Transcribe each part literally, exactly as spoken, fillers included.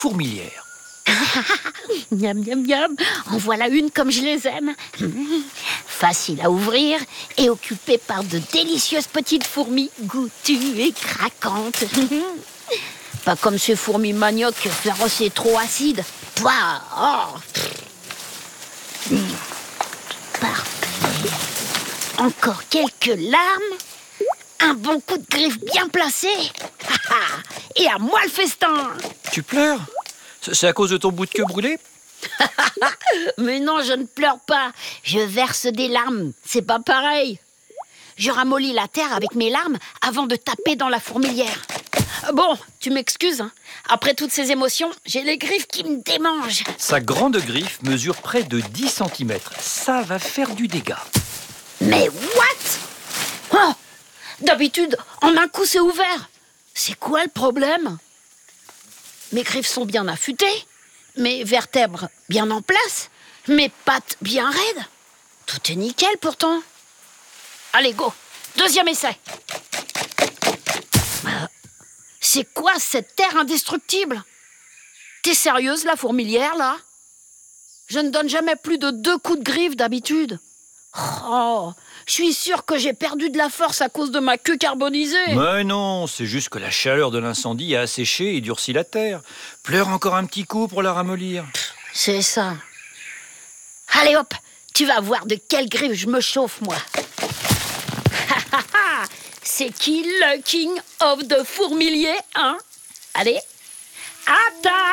fourmilière. Miam, miam, miam. En voilà une comme je les aime. Facile à ouvrir et occupée par de délicieuses petites fourmis goûtues et craquantes. Pas comme ces fourmis manioc féroces et trop acides. Pouah, oh. Parfait. Encore quelques larmes. Un bon coup de griffe bien placé. Et à moi le festin. Tu pleures ? C'est à cause de ton bout de queue brûlé ? Mais non, je ne pleure pas. Je verse des larmes. C'est pas pareil. Je ramollis la terre avec mes larmes avant de taper dans la fourmilière. Bon, tu m'excuses, hein. Après toutes ces émotions, j'ai les griffes qui me démangent. Sa grande griffe mesure près de dix centimètres. Ça va faire du dégât. Mais what ? Oh, d'habitude, en un coup, c'est ouvert. C'est quoi le problème ? Mes griffes sont bien affûtées, mes vertèbres bien en place, mes pattes bien raides. Tout est nickel pourtant. Allez, go, deuxième essai. Euh, c'est quoi cette terre indestructible ? T'es sérieuse, la fourmilière, là ? Je ne donne jamais plus de deux coups de griffe d'habitude. Oh, je suis sûre que j'ai perdu de la force à cause de ma queue carbonisée. Mais non, c'est juste que la chaleur de l'incendie a asséché et durci la terre. Pleure encore un petit coup pour la ramollir. C'est ça. Allez hop, tu vas voir de quelle griffe je me chauffe, moi. C'est qui le king of the fourmilier, hein ? Allez, à table !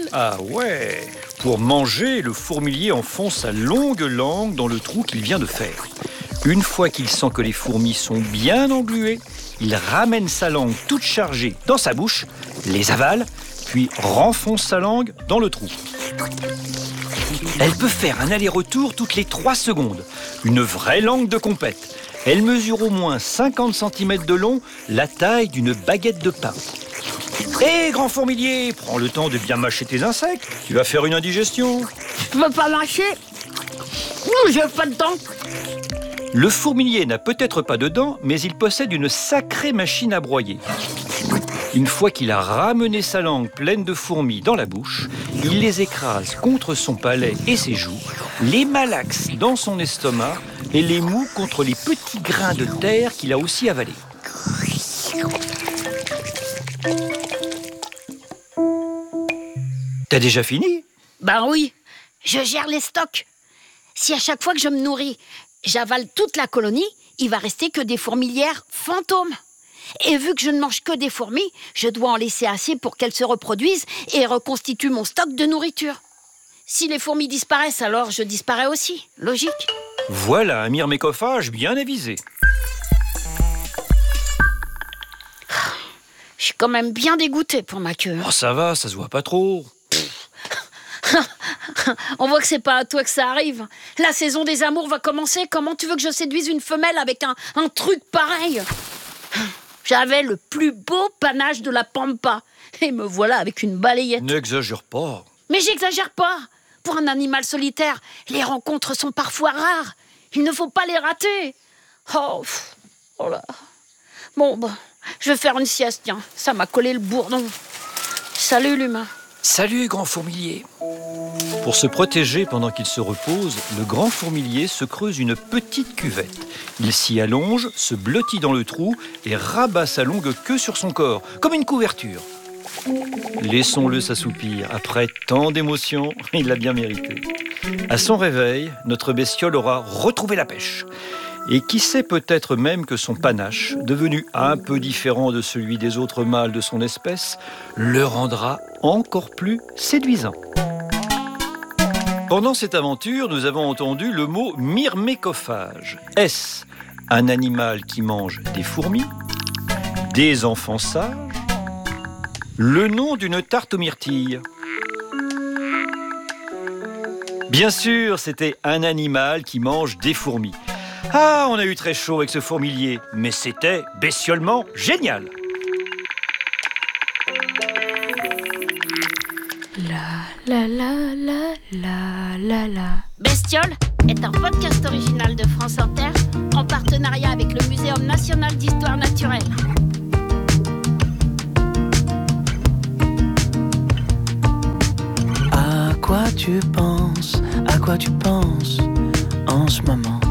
Ah ouais. Pour manger, le fourmilier enfonce sa longue langue dans le trou qu'il vient de faire. Une fois qu'il sent que les fourmis sont bien engluées, il ramène sa langue toute chargée dans sa bouche, les avale, puis renfonce sa langue dans le trou. Elle peut faire un aller-retour toutes les trois secondes. Une vraie langue de compète. Elle mesure au moins cinquante centimètres de long, la taille d'une baguette de pain. Hé, grand fourmilier, prends le temps de bien mâcher tes insectes. Tu vas faire une indigestion. Je veux pas mâcher. Ouh, j'ai pas de dents. Le fourmilier n'a peut-être pas de dents, mais il possède une sacrée machine à broyer. Une fois qu'il a ramené sa langue pleine de fourmis dans la bouche, il les écrase contre son palais et ses joues, les malaxe dans son estomac et les moue contre les petits grains de terre qu'il a aussi avalés. T'as déjà fini ? Ben oui, je gère les stocks. Si à chaque fois que je me nourris, j'avale toute la colonie, il va rester que des fourmilières fantômes. Et vu que je ne mange que des fourmis, je dois en laisser assez pour qu'elles se reproduisent et reconstituent mon stock de nourriture. Si les fourmis disparaissent, alors je disparais aussi. Logique. Voilà un myrmécophage bien avisé. Je suis quand même bien dégoûtée pour ma queue. Oh, ça va, ça se voit pas trop. On voit que c'est pas à toi que ça arrive. La saison des amours va commencer. Comment tu veux que je séduise une femelle avec un, un truc pareil ? J'avais le plus beau panache de la pampa. Et me voilà avec une balayette. N'exagère pas. Mais j'exagère pas. Pour un animal solitaire, les rencontres sont parfois rares. Il ne faut pas les rater. Oh, pff, oh là. Bon, bah, je vais faire une sieste, tiens. Ça m'a collé le bourdon. Salut, l'humain. Salut, grand fourmilier. Pour se protéger pendant qu'il se repose, le grand fourmilier se creuse une petite cuvette. Il s'y allonge, se blottit dans le trou et rabat sa longue queue sur son corps, comme une couverture. Laissons-le s'assoupir. Après tant d'émotions, il l'a bien mérité. À son réveil, notre bestiole aura retrouvé la pêche. Et qui sait peut-être même que son panache, devenu un peu différent de celui des autres mâles de son espèce, le rendra encore plus séduisant. Pendant cette aventure, nous avons entendu le mot myrmécophage. Est-ce un animal qui mange des fourmis, des enfants sages, le nom d'une tarte aux myrtilles? Bien sûr, c'était un animal qui mange des fourmis. Ah, on a eu très chaud avec ce fourmilier, mais c'était bestiolement génial. La la la la la la la. Bestiole est un podcast original de France Inter en partenariat avec le Muséum national d'histoire naturelle. tu penses, à quoi tu penses en ce moment?